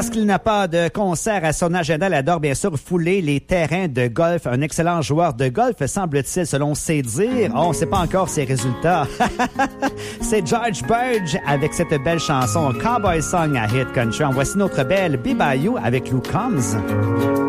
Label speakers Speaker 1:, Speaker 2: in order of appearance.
Speaker 1: Parce qu'il n'a pas de concert à son agenda, il adore bien sûr fouler les terrains de golf. Un excellent joueur de golf, semble-t-il, selon ses dires. On ne sait pas encore ses résultats. C'est George Burge avec cette belle chanson Cowboy Song à Hit Country. En voici notre belle Be Bayou avec Lou Combs.